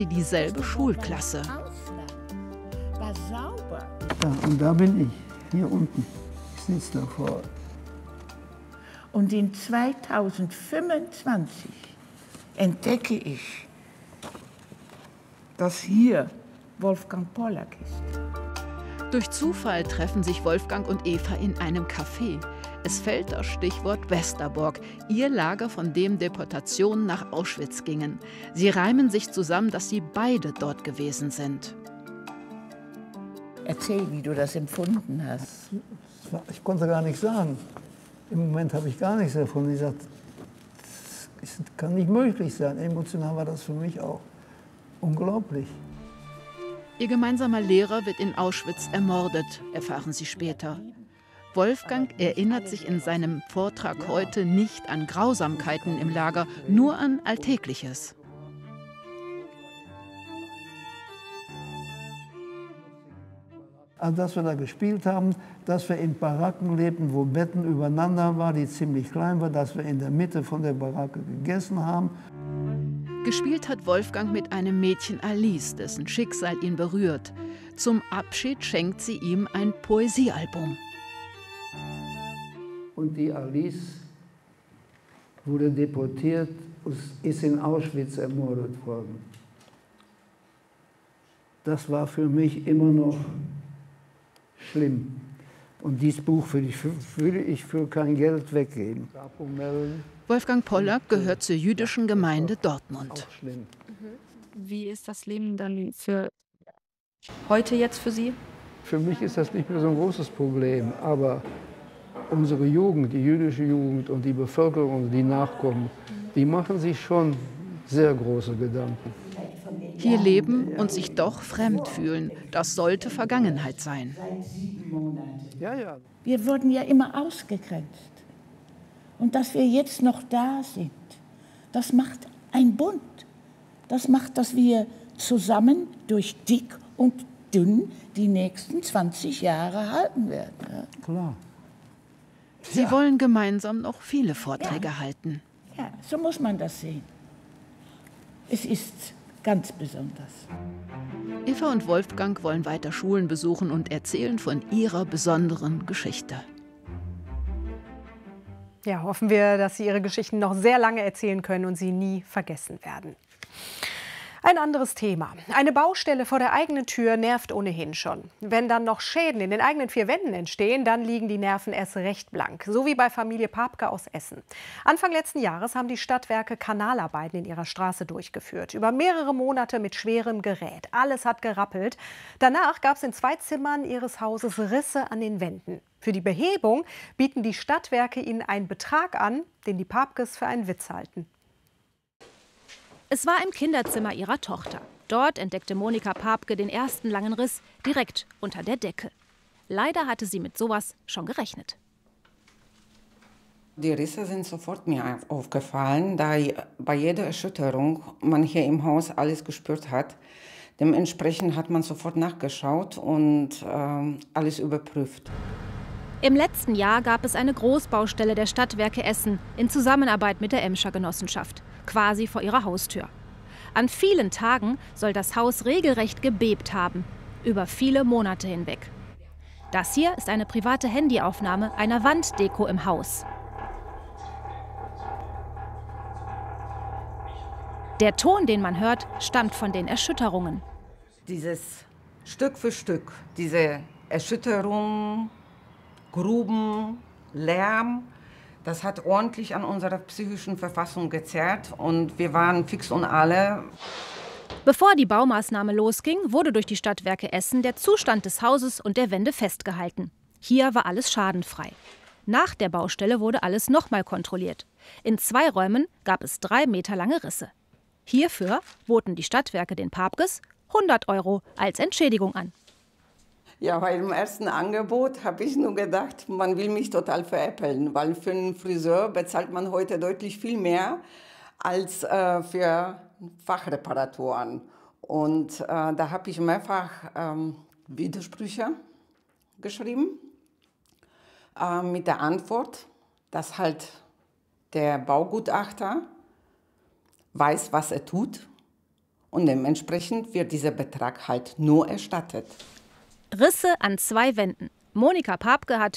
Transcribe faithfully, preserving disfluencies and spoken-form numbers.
dieselbe Schulklasse. War sauber. Ja, und da bin ich, hier unten. Ich sitze davor. Und in zweitausendfünfundzwanzig entdecke ich, dass hier Wolfgang Pollack ist. Durch Zufall treffen sich Wolfgang und Eva in einem Café. Es fällt das Stichwort Westerbork, ihr Lager, von dem Deportationen nach Auschwitz gingen. Sie reimen sich zusammen, dass sie beide dort gewesen sind. Erzähl, wie du das empfunden hast. Ich konnte gar nichts sagen. Im Moment habe ich gar nichts davon. Ich sagte, das kann nicht möglich sein. Emotional war das für mich auch unglaublich. Ihr gemeinsamer Lehrer wird in Auschwitz ermordet, erfahren sie später. Wolfgang erinnert sich in seinem Vortrag heute nicht an Grausamkeiten im Lager, nur an Alltägliches. Also, dass wir da gespielt haben, dass wir in Baracken lebten, wo Betten übereinander waren, die ziemlich klein waren, dass wir in der Mitte von der Baracke gegessen haben. Gespielt hat Wolfgang mit einem Mädchen Alice, dessen Schicksal ihn berührt. Zum Abschied schenkt sie ihm ein Poesiealbum. Und die Alice wurde deportiert und ist in Auschwitz ermordet worden. Das war für mich immer noch schlimm. Und dieses Buch würde ich, würde ich für kein Geld weggeben. Wolfgang Pollack gehört zur jüdischen Gemeinde Dortmund. Wie ist das Leben dann für heute jetzt für Sie? Für mich ist das nicht mehr so ein großes Problem, aber unsere Jugend, die jüdische Jugend und die Bevölkerung, die nachkommen, die machen sich schon sehr große Gedanken. Hier leben und sich doch fremd fühlen, das sollte Vergangenheit sein. Ja, ja. Wir wurden ja immer ausgegrenzt. Und dass wir jetzt noch da sind, das macht ein Bund. Das macht, dass wir zusammen durch dick und dünn die nächsten zwanzig Jahre halten werden. Ja. Klar. Sie ja. wollen gemeinsam noch viele Vorträge ja. halten. Ja, so muss man das sehen. Es ist ganz besonders. Eva und Wolfgang wollen weiter Schulen besuchen und erzählen von ihrer besonderen Geschichte. Ja, hoffen wir, dass Sie Ihre Geschichten noch sehr lange erzählen können und sie nie vergessen werden. Ein anderes Thema. Eine Baustelle vor der eigenen Tür nervt ohnehin schon. Wenn dann noch Schäden in den eigenen vier Wänden entstehen, dann liegen die Nerven erst recht blank. So wie bei Familie Papke aus Essen. Anfang letzten Jahres haben die Stadtwerke Kanalarbeiten in ihrer Straße durchgeführt. Über mehrere Monate mit schwerem Gerät. Alles hat gerappelt. Danach gab es in zwei Zimmern ihres Hauses Risse an den Wänden. Für die Behebung bieten die Stadtwerke ihnen einen Betrag an, den die Papkes für einen Witz halten. Es war im Kinderzimmer ihrer Tochter. Dort entdeckte Monika Papke den ersten langen Riss direkt unter der Decke. Leider hatte sie mit sowas schon gerechnet. Die Risse sind sofort mir aufgefallen, da bei jeder Erschütterung man hier im Haus alles gespürt hat. Dementsprechend hat man sofort nachgeschaut und äh, alles überprüft. Im letzten Jahr gab es eine Großbaustelle der Stadtwerke Essen in Zusammenarbeit mit der Emscher Genossenschaft, quasi vor ihrer Haustür. An vielen Tagen soll das Haus regelrecht gebebt haben, über viele Monate hinweg. Das hier ist eine private Handyaufnahme einer Wanddeko im Haus. Der Ton, den man hört, stammt von den Erschütterungen. Dieses Stück für Stück, diese Erschütterung, Gruben, Lärm, das hat ordentlich an unserer psychischen Verfassung gezerrt und wir waren fix und alle. Bevor die Baumaßnahme losging, wurde durch die Stadtwerke Essen der Zustand des Hauses und der Wände festgehalten. Hier war alles schadenfrei. Nach der Baustelle wurde alles nochmal kontrolliert. In zwei Räumen gab es drei Meter lange Risse. Hierfür boten die Stadtwerke den Papkes hundert Euro als Entschädigung an. Ja, bei dem ersten Angebot habe ich nur gedacht, man will mich total veräppeln, weil für einen Friseur bezahlt man heute deutlich viel mehr als äh, für Fachreparaturen. Und äh, da habe ich mehrfach ähm, Widersprüche geschrieben äh, mit der Antwort, dass halt der Baugutachter weiß, was er tut Und dementsprechend wird dieser Betrag halt nur erstattet. Risse an zwei Wänden. Monika Papke hat